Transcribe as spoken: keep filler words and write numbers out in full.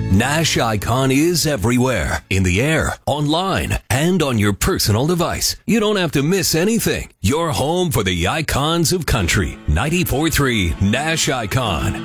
Nash Icon is everywhere, in the air, online, and on your personal device. You don't have to miss anything. You're home for the icons of country. ninety-four point three Nash Icon.